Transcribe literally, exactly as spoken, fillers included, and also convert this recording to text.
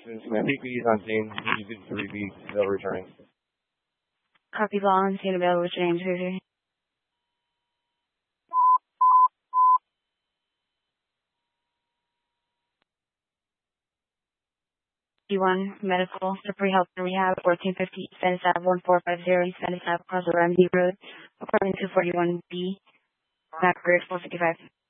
Since my P P is on scene, you can three B, they'll returning. Copy ball on scene available with James Hoosier. D one medical, Supreme Health and Rehab, fourteen fifty, Status Ave one four five zero, Status Ave across the Ramsey Road, apartment two forty-one B, Back Bridge four fifty-five.